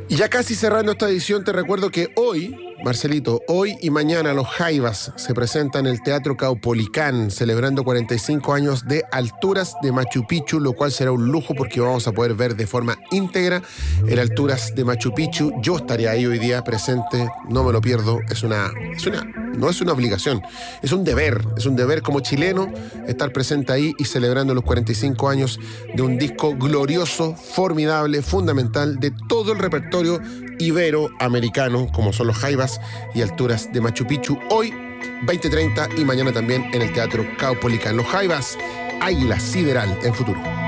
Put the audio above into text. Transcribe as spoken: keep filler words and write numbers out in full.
Y ya casi cerrando esta edición, te recuerdo que hoy, Marcelito, hoy y mañana los Jaivas se presentan en el Teatro Caupolicán, celebrando cuarenta y cinco años de Alturas de Machu Picchu, lo cual será un lujo porque vamos a poder ver de forma íntegra el Alturas de Machu Picchu. Yo estaré ahí hoy día presente, no me lo pierdo, es una, es una, no es una obligación, es un deber, es un deber como chileno estar presente ahí y celebrando los cuarenta y cinco años de un disco glorioso, formidable, fundamental de todo el repertorio iberoamericano, como son los Jaivas y Alturas de Machu Picchu, hoy veinte treinta y mañana también en el Teatro Caupolicán. Los Jaivas, Águila Sideral en Futuro.